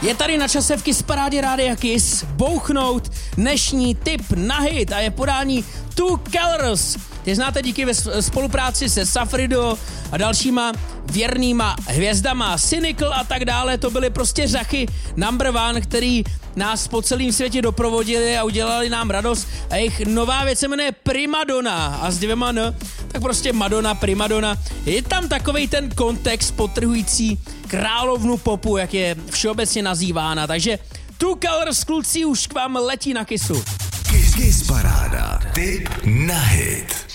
Je tady na čase v Kiss Parádě Rádia Kiss bouchnout dnešní tip na hit a je podání Two Colors. Ty znáte díky ve spolupráci se Safrido a dalšíma věrnýma hvězdama, Cynical a tak dále. To byly prostě řachy number one, který nás po celém světě doprovodili a udělali nám radost. A jejich nová věc se jmenuje Primadonna a s dvěma N, tak prostě Madonna, Primadonna. Je tam takovej ten kontext podtrhující královnu popu, jak je všeobecně nazývána. Takže Two Colors, kluci, už k vám letí na Kissu. Kiss Paráda. Tip na hit.